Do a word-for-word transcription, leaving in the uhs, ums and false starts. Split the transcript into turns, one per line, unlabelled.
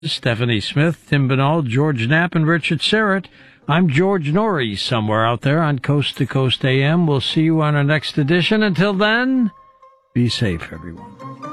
Stephanie Smith, Tim Binnall, George Knapp, and Richard Serrett. I'm George Norrie, somewhere out there on Coast to Coast A M. We'll see you on our next edition. Until then, be safe, everyone.